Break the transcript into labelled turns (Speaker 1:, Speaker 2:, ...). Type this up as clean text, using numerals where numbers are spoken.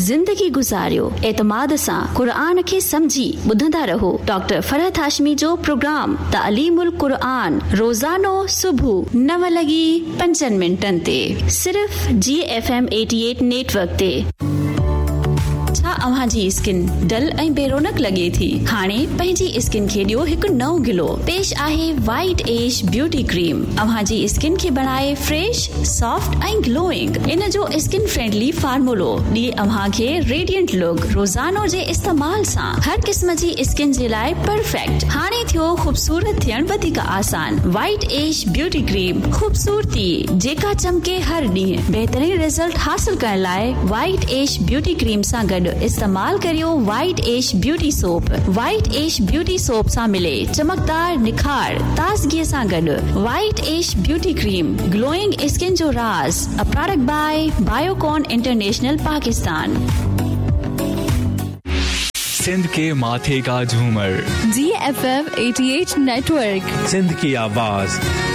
Speaker 1: ज़िंदगी गुज़ारियो एतमाद सां क़ुरान खे समझी ॿुधंदा रहो डॉक्टर फरहत हाशमी जो प्रोग्राम तालीमुल क़ुरान रोज़ानो सुबुह 9:05 ते सिर्फ़ GFM 88 नेटवर्क ते। छा अव्हां जी स्किन डल ऐं बेरोनक लॻे थी? हाणे पंहिंजी स्किन खे ॾियो हिकु नओं ग्लो। पेश आहे वाइट एज ब्यूटी क्रीम। अव्हां जी स्किन खे बणाए फ्रेश, सॉफ्ट ऐं ग्लोइंग। इन जो स्किन फ्रेंडली फार्मूलो ॾिए अव्हां खे रेडिएंट लुक। रोज़ानो जे इस्तेमाल सां हर क़िस्म जी स्किन जे लाइ परफेक्ट। हाणे थियो ख़ूबसूरत थियण वधीक आसान। वाइट एज ब्यूटी क्रीम, ख़ूबसूरती जेका चमके हर ॾींहुं। बहितरीन रिजल्ट हासिल करण लाइ वाइट एज ब्यूटी क्रीम सां गॾु इस्तेमाल करियो white age beauty soap. White age beauty soap सां मिले चमकदार निखार ताज़गीअ सां गॾु। White age beauty cream, glowing skin जो राज। A product by Biocon international Pakistan.
Speaker 2: Sindh के माथे का झूमर,
Speaker 3: GFM 88 नेटवर्क,
Speaker 4: सिंध की आवाज।